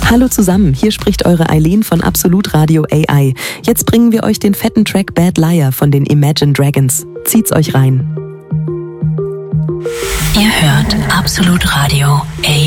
Hallo zusammen, hier spricht eure Eileen von Absolut Radio AI. Jetzt bringen wir euch den fetten Track Bad Liar von den Imagine Dragons. Zieht's euch rein. Ihr hört Absolut Radio AI.